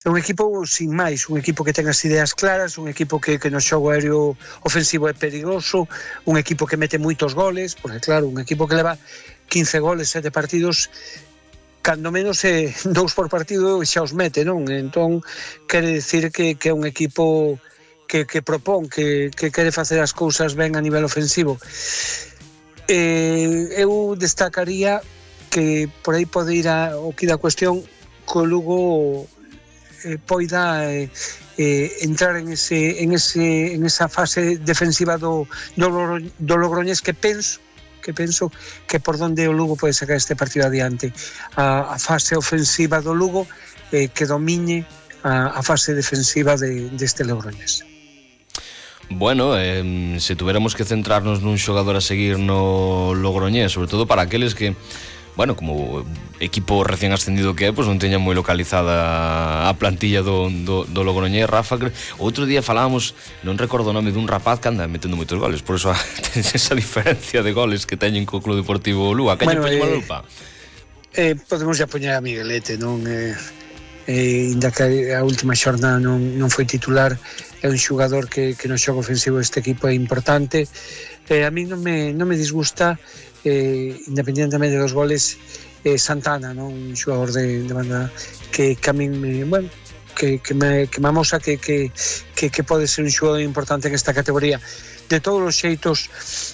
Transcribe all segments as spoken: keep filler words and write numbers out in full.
é un equipo sin máis, un equipo que ten as ideas claras, un equipo que, que no xogo aéreo ofensivo é perigoso, un equipo que mete moitos goles, porque claro, un equipo que leva quince goles, sete partidos, cando menos é dous por partido xa os mete, non? Entón, quere dicir que, que é un equipo que, que propón, que, que quere facer as cousas ben a nivel ofensivo. Eh, eu destacaría que por aí pode ir a, o que da cuestión que o Lugo eh, poida eh, eh, entrar en ese en ese en esa fase defensiva do do, do Logroñés que penso que penso que por donde o Lugo pode sacar este partido adiante, a, a fase ofensiva do Lugo eh, que domine a, a fase defensiva de deste Logroñés. Bueno, eh, se tuviéramos que centrarnos nun xogador a seguir no Logroñés, sobre todo para aqueles que, bueno, como equipo recién ascendido que é, pois non teña moi localizada a plantilla do, do, do Logroñés. Rafa, outro día falábamos, non recordo o nome dun rapaz que anda metendo moitos goles, por eso tens esa diferencia de goles que teñen co Club Deportivo Lugo. A que bueno, lle poñemos a lupa? Eh, podemos xa poñer a Miguelete, non? Eh, eh, inda que a última xornada non, non foi titular, é un xogador que, que no xogo ofensivo deste equipo é importante. Eh, a mí non me, non me disgusta, eh, independientemente dos goles, eh, Santana, non? Un xogador de, de banda que, que a mí me, bueno, que, que, me, que me amosa que, que, que, que pode ser un xogador importante en esta categoría. De todos os xeitos,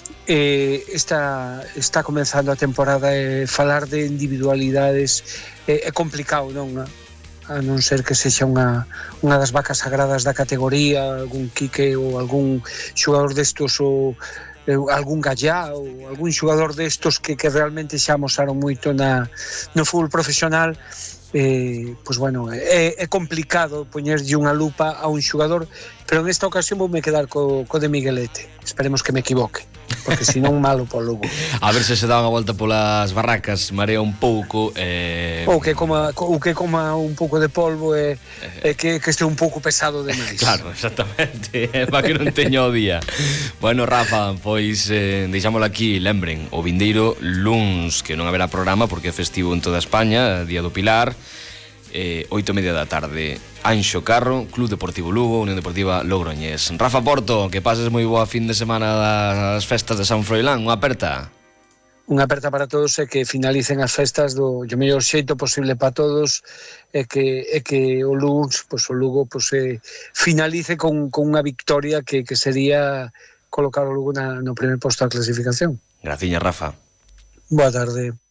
eh, está, está comenzando a temporada, e eh, falar de individualidades é eh, complicado, non? A non ser que sexa unha, unha das vacas sagradas da categoría, algún Quique ou algún xogador destos, ou eh, algún Gallá ou algún xogador destos que, que realmente xa amosaron moito na, no fútbol profesional. Eh, pois bueno, é, é complicado poñerlle unha lupa a un xogador, pero en esta ocasión vou me quedar co, co de Miguelete. Esperemos que me equivoque, porque senón malo po Lugo. A ver se se dá unha volta polas barracas, marea un pouco, eh... ou que coma, ou que coma un pouco de polvo e, e que, que este un pouco pesado demais. Claro, exactamente, para que non teña o día. Bueno, Rafa, pois eh, deixámoslo aquí. Lembren, o vindeiro luns, que non haberá programa porque é festivo en toda España, Día do Pilar, eh, oito e media da tarde, Anxo Carro, Club Deportivo Lugo, Unión Deportiva Logroñés. Rafa Porto, que pases moi boa fin de semana das festas de San Froilán. Unha aperta. Unha aperta para todos e que finalicen as festas do, do mellor xeito posible para todos, e que, e que o luns, pois, o Lugo pois, eh, finalice con, con unha victoria que, que sería colocar o Lugo na, no primer posto da clasificación. Graciña, Rafa. Boa tarde.